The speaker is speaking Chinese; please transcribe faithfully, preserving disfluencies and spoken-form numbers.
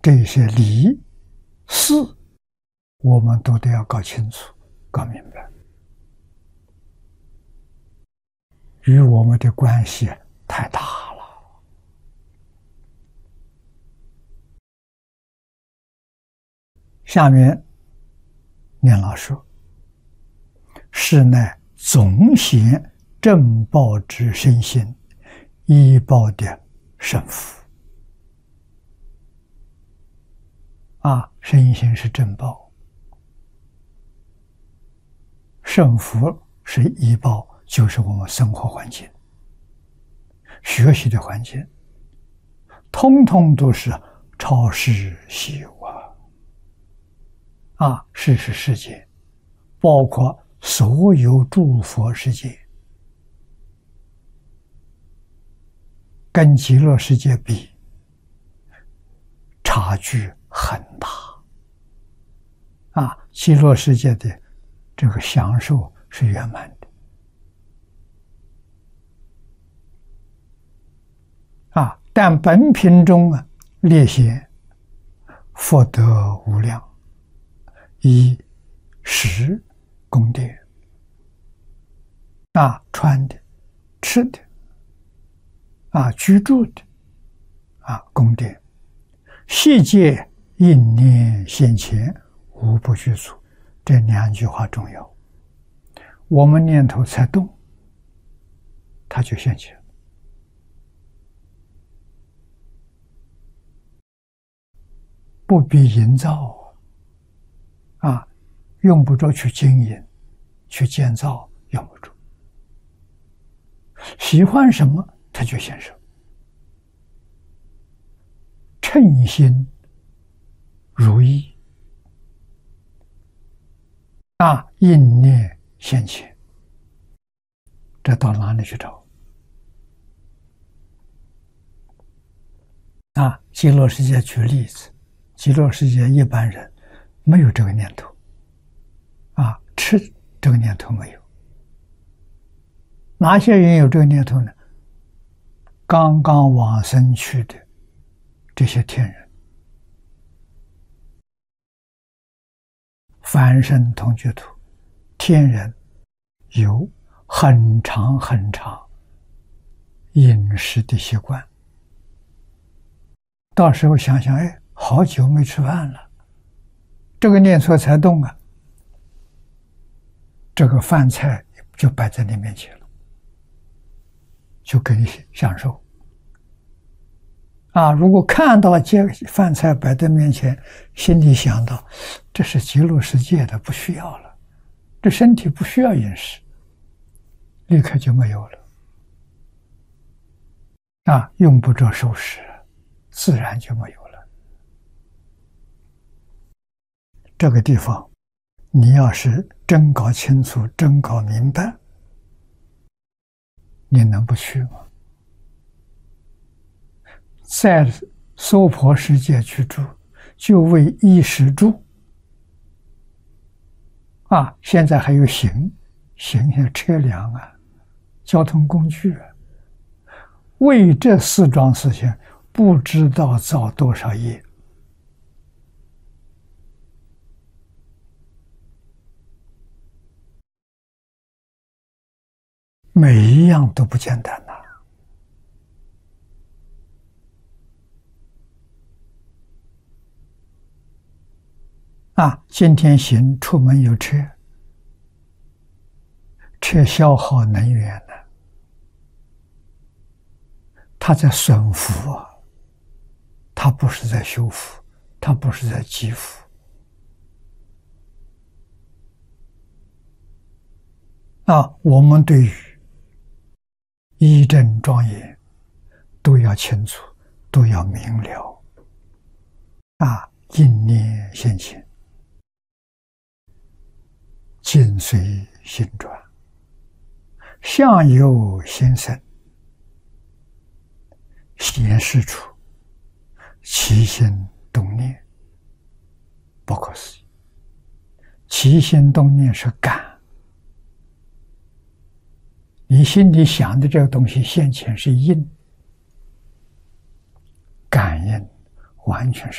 这些理事，我们都得要搞清楚、搞明白，与我们的关系太大了。下面念老说：“是乃总显正报之身心，依报的胜福。”啊，身心是正报，胜福是依报，就是我们生活环境、学习的环境，通通都是超世习有啊！啊，世是世界，包括所有诸佛世界，跟极乐世界比，差距很大。啊，极乐世界的这个享受是圆满的。啊，但本品中啊，列显福德无量，以食供殿，啊，穿的、吃的，啊，居住的，啊，供殿，细节应念现前，无不具足。这两句话重要。我们念头才动，它就现前。不必营造啊，用不着去经营、去建造，用不着。喜欢什么，它就现身。称心如意啊，应念现前，这到哪里去找？啊，极乐世界举例子，极乐世界一般人没有这个念头，啊，吃这个念头没有。哪些人有这个念头呢？刚刚往生去的这些天人，凡圣同居土，天人有很长很长饮食的习惯。到时候想想，哎，好久没吃饭了，这个念头才动啊，这个饭菜就摆在你面前了，就给你享受。啊，如果看到这饭菜摆在面前，心里想到这是极乐世界的，不需要了，这身体不需要饮食，立刻就没有了。啊，用不着收拾，自然就没有了。这个地方，你要是真搞清楚、真搞明白，你能不去吗？在娑婆世界居住，就为衣食住。啊，现在还有行，行像车辆啊，交通工具啊，为这四桩事情，不知道造多少业。每一样都不简单呐。啊，今天行出门有车，车消耗能源呢，它在损福啊，它不是在修复，它不是在积福。啊，我们对于义正庄严都要清楚，都要明了。啊，应念现前，境随心转，相由心生，显示出起心动念，不可思议。起心动念是感，你心里想的这个东西现前是因，感应完全是